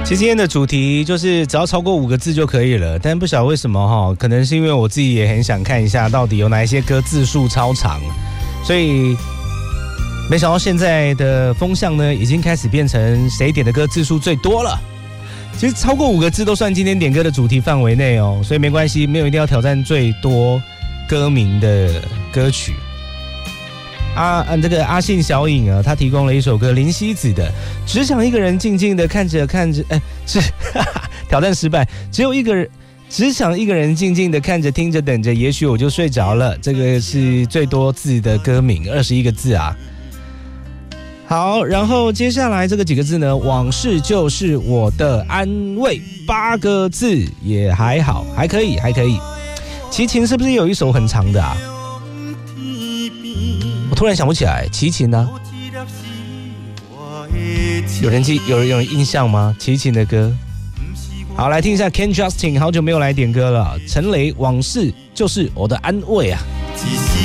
其实今天的主题就是只要超过5个字就可以了，但不晓得为什么可能是因为我自己也很想看一下到底有哪一些歌字数超长，所以没想到现在的风向呢，已经开始变成谁点的歌字数最多了。其实超过5个字都算今天点歌的主题范围内哦，所以没关系，没有一定要挑战最多歌名的歌曲。这个阿信小影啊，他提供了一首歌林夕子的《只想一个人静静的看着看着》，挑战失败，只想一个人静静的看着听着等着，也许我就睡着了。这个是最多字的歌名，21个字啊。好，然后接下来这个几个字呢？往事就是我的安慰，8个字也还好，还可以。齐秦是不是有一首很长的啊？我突然想不起来，齐秦呢？有人印象吗？齐秦的歌。好，来听一下 Ken Justin， 好久没有来点歌了。陈雷，往事就是我的安慰啊。